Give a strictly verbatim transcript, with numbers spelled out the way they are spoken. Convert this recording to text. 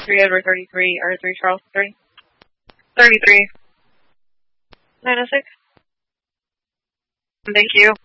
three Edward thirty-three, or three Charles thirty. thirty-three. nine oh six. Thank you.